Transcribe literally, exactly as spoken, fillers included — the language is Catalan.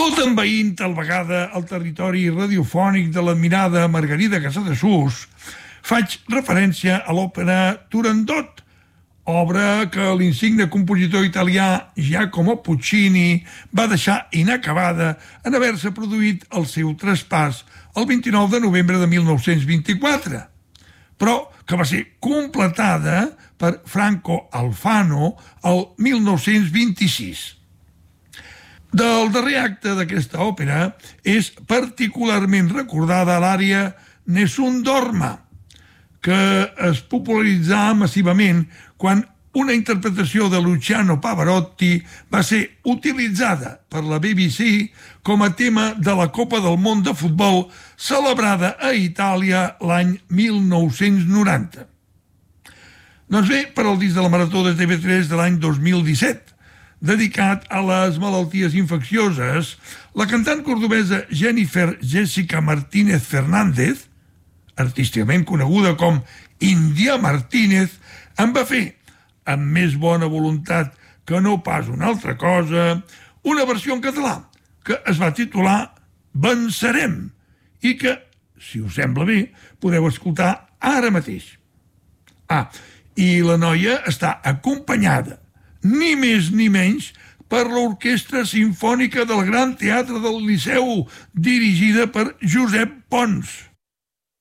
Tot envaint tal vegada el territori radiofònic de l'admirada Margarida Casadesús, faig referència a l'òpera Turandot, obra que l'insigne compositor italià Giacomo Puccini va deixar inacabada en haver-se produït el seu traspàs el vint-i-nou de novembre de mil nou-cents vint-i-quatre, però que va ser completada per Franco Alfano el mil nou-cents vint-i-sis. Del darrer acte d'aquesta òpera és particularment recordada l'ària Nessun Dorma, que es popularitzà massivament quan una interpretació de Luciano Pavarotti va ser utilitzada per la B B C com a tema de la Copa del Món de futbol celebrada a Itàlia l'any mil nou-cents noranta. Doncs bé, per al disc de la Marató de T V tres de l'any dos mil disset, dedicat a les malalties infeccioses, la cantant cordobesa Jennifer Jessica Martínez Fernández, artísticament coneguda com Índia Martínez, en va fer, amb més bona voluntat que no pas una altra cosa, una versió en català que es va titular Vencerem i que, si us sembla bé, podeu escoltar ara mateix. Ah, i la noia està acompanyada, ni més ni menys, per l'Orquestra Simfònica del Gran Teatre del Liceu, dirigida per Josep Pons.